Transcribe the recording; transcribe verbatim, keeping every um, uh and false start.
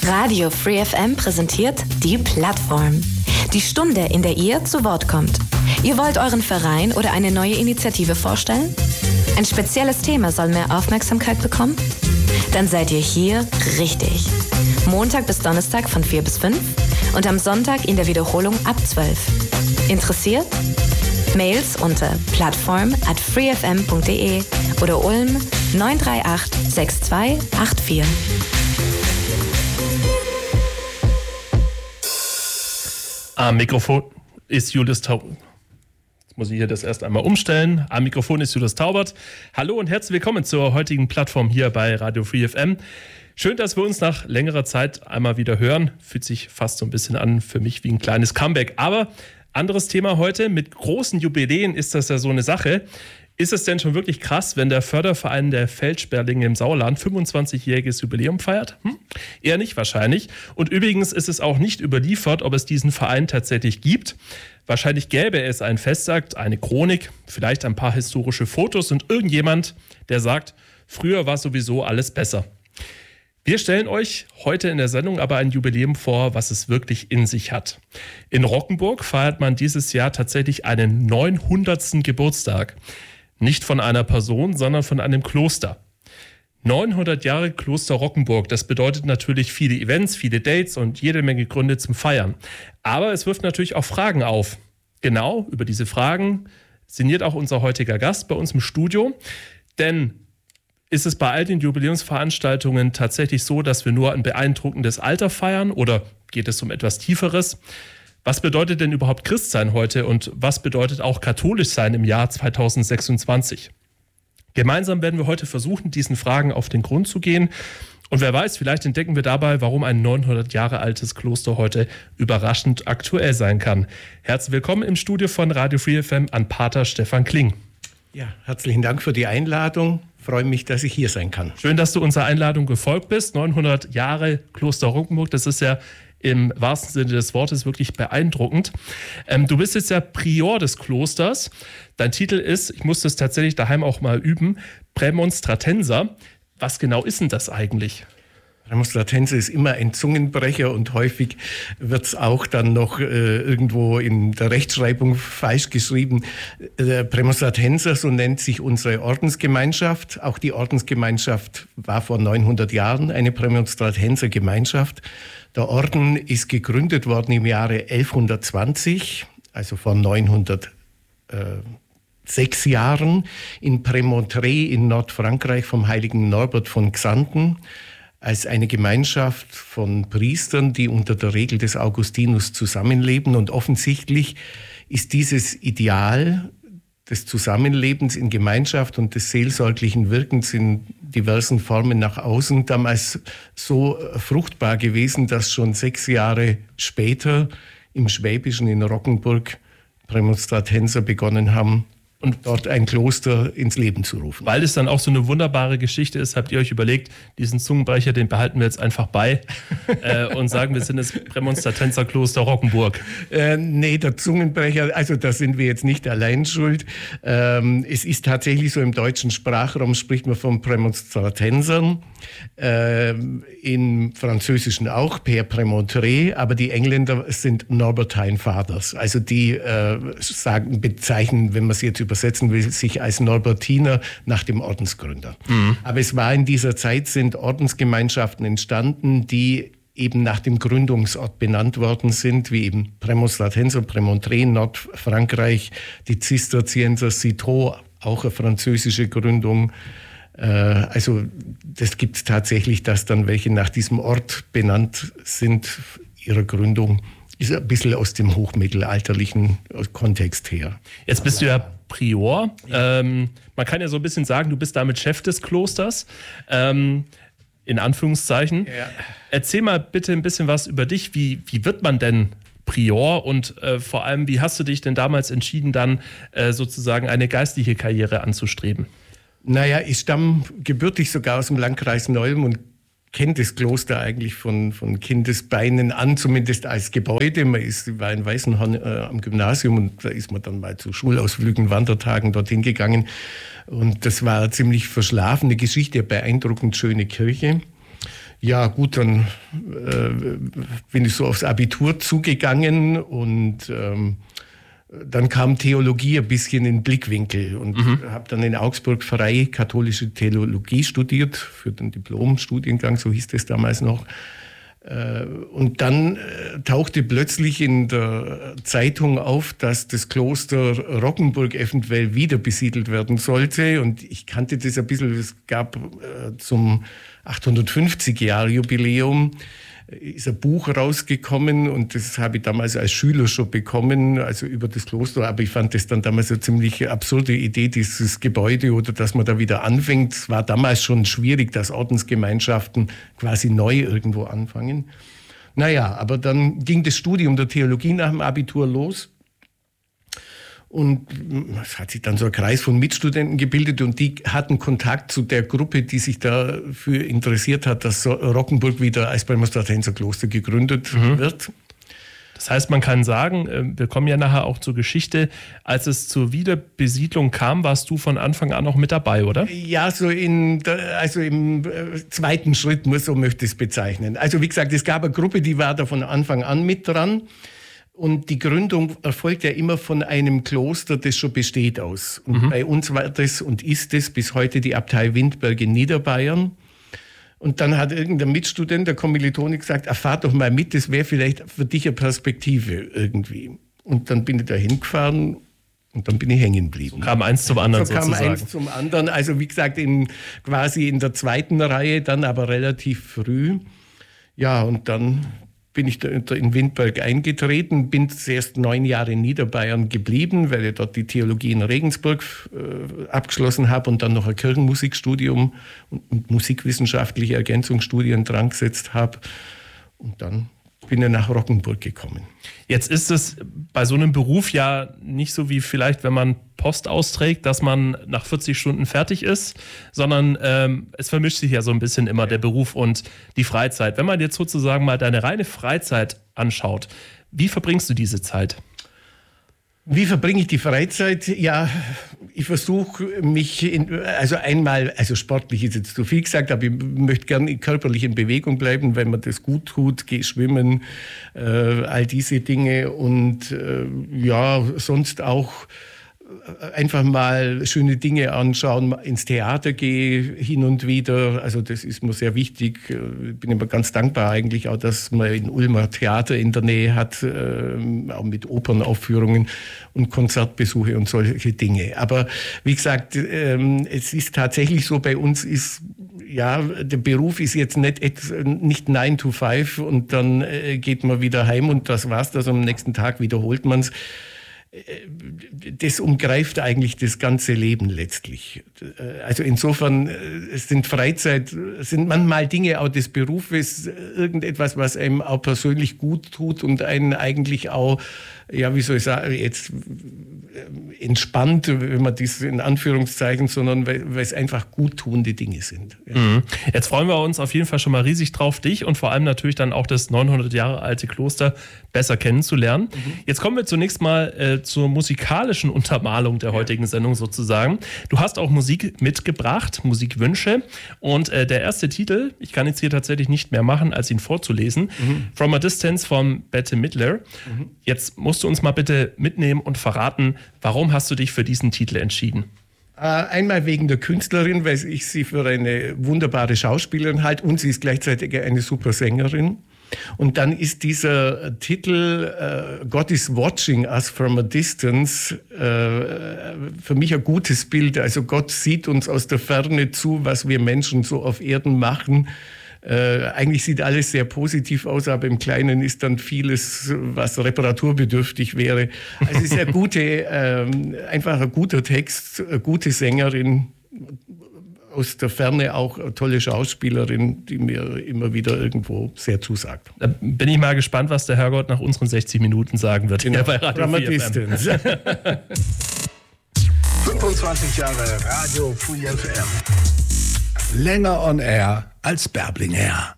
Radio Free F M präsentiert die Plattform. Die Stunde, in der ihr zu Wort kommt. Ihr wollt euren Verein oder eine neue Initiative vorstellen? Ein spezielles Thema soll mehr Aufmerksamkeit bekommen? Dann seid ihr hier richtig. Montag bis Donnerstag von vier bis fünf und am Sonntag in der Wiederholung ab zwölf. Interessiert? Mails unter plattform at freefm punkt de oder Ulm neun drei acht sechs zwei acht vier. Am Mikrofon ist Julius Taubert. Jetzt muss ich hier das erst einmal umstellen. Am Mikrofon ist Julius Taubert. Hallo und herzlich willkommen zur heutigen Plattform hier bei Radio Free F M. Schön, dass wir uns nach längerer Zeit einmal wieder hören. Fühlt sich fast so ein bisschen an für mich wie ein kleines Comeback. Aber anderes Thema heute. Mit großen Jubiläen ist das ja so eine Sache. Ist es denn schon wirklich krass, wenn der Förderverein der Feldsperlinge im Sauerland fünfundzwanzigjähriges Jubiläum feiert? Hm? Eher nicht wahrscheinlich. Und übrigens ist es auch nicht überliefert, ob es diesen Verein tatsächlich gibt. Wahrscheinlich gäbe es einen Festakt, eine Chronik, vielleicht ein paar historische Fotos und irgendjemand, der sagt, früher war sowieso alles besser. Wir stellen euch heute in der Sendung aber ein Jubiläum vor, was es wirklich in sich hat. In Rockenburg feiert man dieses Jahr tatsächlich einen neunhundertsten Geburtstag. Nicht von einer Person, sondern von einem Kloster. neunhundert Jahre Kloster Rockenburg, das bedeutet natürlich viele Events, viele Dates und jede Menge Gründe zum Feiern. Aber es wirft natürlich auch Fragen auf. Genau, über diese Fragen sinniert auch unser heutiger Gast bei uns im Studio. Denn ist es bei all den Jubiläumsveranstaltungen tatsächlich so, dass wir nur ein beeindruckendes Alter feiern oder geht es um etwas Tieferes? Was bedeutet denn überhaupt Christsein heute und was bedeutet auch katholisch sein im Jahr zweitausendsechsundzwanzig? Gemeinsam werden wir heute versuchen, diesen Fragen auf den Grund zu gehen. Und wer weiß, vielleicht entdecken wir dabei, warum ein neunhundert Jahre altes Kloster heute überraschend aktuell sein kann. Herzlich willkommen im Studio von Radio Free F M an Pater Stefan Kling. Ja, herzlichen Dank für die Einladung. Ich freue mich, dass ich hier sein kann. Schön, dass du unserer Einladung gefolgt bist. neunhundert Jahre Kloster Rockenburg, das ist ja im wahrsten Sinne des Wortes wirklich beeindruckend. Ähm, du bist jetzt ja Prior des Klosters. Dein Titel ist, ich musste es tatsächlich daheim auch mal üben, Prämonstratenser. Was genau ist denn das eigentlich? Prämonstratenser ist immer ein Zungenbrecher und häufig wird es auch dann noch äh, irgendwo in der Rechtschreibung falsch geschrieben. Äh, Prämonstratenser, so nennt sich unsere Ordensgemeinschaft. Auch die Ordensgemeinschaft war vor neunhundert Jahren eine Prämonstratensergemeinschaft. Der Orden ist gegründet worden im Jahre elfhundertzwanzig, also vor neunhundertsechs Jahren, in Prémontré in Nordfrankreich vom heiligen Norbert von Xanten, als eine Gemeinschaft von Priestern, die unter der Regel des Augustinus zusammenleben. Und offensichtlich ist dieses Ideal des Zusammenlebens in Gemeinschaft und des seelsorglichen Wirkens in diversen Formen nach außen damals so fruchtbar gewesen, dass schon sechs Jahre später im Schwäbischen in Rockenburg Prämonstratenser begonnen haben, und dort ein Kloster ins Leben zu rufen. Weil es dann auch so eine wunderbare Geschichte ist, habt ihr euch überlegt, diesen Zungenbrecher, den behalten wir jetzt einfach bei äh, und sagen, wir sind das Prämonstratenserkloster Rockenburg. Äh, nee, der Zungenbrecher, also da sind wir jetzt nicht allein schuld. Ähm, es ist tatsächlich so, im deutschen Sprachraum spricht man von Prämonstratensern, äh, im Französischen auch, Père Prémontré, aber die Engländer sind Norbertine Fathers. Also die äh, sagen, bezeichnen, wenn man es jetzt übersetzen will, sich als Norbertiner nach dem Ordensgründer. Mhm. Aber es war in dieser Zeit, sind Ordensgemeinschaften entstanden, die eben nach dem Gründungsort benannt worden sind, wie eben Prämonstratenser, Prémontré, Nordfrankreich, die Zisterzienser, Citeaux, auch eine französische Gründung. Also das gibt es tatsächlich, dass dann welche nach diesem Ort benannt sind, ihrer Gründung. Ist ein bisschen aus dem hochmittelalterlichen Kontext her. Jetzt bist du ja Prior. Ja. Ähm, man kann ja so ein bisschen sagen, du bist damit Chef des Klosters, ähm, in Anführungszeichen. Ja. Erzähl mal bitte ein bisschen was über dich. Wie, wie wird man denn Prior und äh, vor allem, wie hast du dich denn damals entschieden, dann äh, sozusagen eine geistliche Karriere anzustreben? Naja, ich stamme gebürtig sogar aus dem Landkreis Neulm und kennt das Kloster eigentlich von, von Kindesbeinen an, zumindest als Gebäude. Man ist, war in Weißenhorn äh, am Gymnasium und da ist man dann mal zu Schulausflügen, Wandertagen dorthin gegangen. Und das war eine ziemlich verschlafene Geschichte, eine beeindruckend schöne Kirche. Ja gut, dann äh, bin ich so aufs Abitur zugegangen und ähm, dann kam Theologie ein bisschen in den Blickwinkel und mhm. habe dann in Augsburg freie katholische Theologie studiert, für den Diplomstudiengang, so hieß das damals noch. Und dann tauchte plötzlich in der Zeitung auf, dass das Kloster Roggenburg eventuell wieder besiedelt werden sollte. Und ich kannte das ein bisschen, es gab zum achthundertfünfzig-Jahr-Jubiläum ist ein Buch rausgekommen und das habe ich damals als Schüler schon bekommen, also über das Kloster. Aber ich fand das dann damals eine ziemlich absurde Idee, dieses Gebäude oder dass man da wieder anfängt. Es war damals schon schwierig, dass Ordensgemeinschaften quasi neu irgendwo anfangen. Naja, aber dann ging das Studium der Theologie nach dem Abitur los. Und es hat sich dann so ein Kreis von Mitstudenten gebildet und die hatten Kontakt zu der Gruppe, die sich dafür interessiert hat, dass Roggenburg wieder als Prämonstratenserkloster gegründet mhm. wird. Das heißt, man kann sagen, wir kommen ja nachher auch zur Geschichte, als es zur Wiederbesiedlung kam, warst du von Anfang an noch mit dabei, oder? Ja, so in der, also im zweiten Schritt, so möchte ich es bezeichnen. Also wie gesagt, es gab eine Gruppe, die war da von Anfang an mit dran. Und die Gründung erfolgt ja immer von einem Kloster, das schon besteht, aus. Und mhm. bei uns war das und ist es bis heute die Abtei Windberg in Niederbayern. Und dann hat irgendein Mitstudent, der Kommilitone, gesagt, fahr doch mal mit, das wäre vielleicht für dich eine Perspektive irgendwie. Und dann bin ich da hingefahren und dann bin ich hängen geblieben. So kam eins zum anderen so sozusagen. So kam eins zum anderen. Also wie gesagt, in, quasi in der zweiten Reihe, dann aber relativ früh. Ja, und dann bin ich da in Windberg eingetreten, bin zuerst neun Jahre in Niederbayern geblieben, weil ich dort die Theologie in Regensburg äh, abgeschlossen habe und dann noch ein Kirchenmusikstudium und, und musikwissenschaftliche Ergänzungsstudien dran gesetzt habe. Und dann bin ich nach Roggenburg gekommen. Jetzt ist es bei so einem Beruf ja nicht so wie vielleicht, wenn man Post austrägt, dass man nach vierzig Stunden fertig ist, sondern ähm, es vermischt sich ja so ein bisschen immer der Beruf und die Freizeit. Wenn man jetzt sozusagen mal deine reine Freizeit anschaut, wie verbringst du diese Zeit? Wie verbringe ich die Freizeit? Ja, ich versuche mich, in, also einmal, also sportlich ist jetzt zu viel gesagt, aber ich möchte gerne körperlich in Bewegung bleiben, wenn man das gut tut, gehe schwimmen, äh, all diese Dinge und äh, ja, sonst auch einfach mal schöne Dinge anschauen, ins Theater gehe hin und wieder. Also das ist mir sehr wichtig. Ich bin immer ganz dankbar eigentlich auch, dass man in Ulm ein Theater in der Nähe hat, äh, auch mit Opernaufführungen und Konzertbesuche und solche Dinge. Aber wie gesagt, ähm, es ist tatsächlich so, bei uns ist, ja, der Beruf ist jetzt nicht, nicht nine to five und dann äh, geht man wieder heim und das war's, das am nächsten Tag wiederholt man es. Das umgreift eigentlich das ganze Leben letztlich. Also insofern sind Freizeit, sind manchmal Dinge auch des Berufes, irgendetwas, was einem auch persönlich gut tut und einen eigentlich auch, ja, wie soll ich sagen, jetzt entspannt, wenn man das in Anführungszeichen, sondern weil, weil es einfach guttuende Dinge sind. Ja. Mhm. Jetzt freuen wir uns auf jeden Fall schon mal riesig drauf, dich und vor allem natürlich dann auch das neunhundert Jahre alte Kloster besser kennenzulernen. Mhm. Jetzt kommen wir zunächst mal äh, zur musikalischen Untermalung der heutigen ja. Sendung sozusagen. Du hast auch Musik mitgebracht, Musikwünsche und äh, der erste Titel, ich kann jetzt hier tatsächlich nicht mehr machen, als ihn vorzulesen, mhm. From a Distance von Bette Midler. Mhm. Jetzt musst du uns mal bitte mitnehmen und verraten, warum hast du dich für diesen Titel entschieden? Einmal wegen der Künstlerin, weil ich sie für eine wunderbare Schauspielerin halte und sie ist gleichzeitig eine super Sängerin. Und dann ist dieser Titel uh, God is watching us from a distance uh, für mich ein gutes Bild. Also Gott sieht uns aus der Ferne zu, was wir Menschen so auf Erden machen. Äh, eigentlich sieht alles sehr positiv aus, aber im Kleinen ist dann vieles, was reparaturbedürftig wäre. Also es ist eine gute, ähm, einfach ein guter Text, eine gute Sängerin, aus der Ferne auch eine tolle Schauspielerin, die mir immer wieder irgendwo sehr zusagt. Da bin ich mal gespannt, was der Herrgott nach unseren sechzig Minuten sagen wird. Genau, bei Radio vier F M. fünfundzwanzig Jahre Radio vier F M. Länger on air als Bärblinger.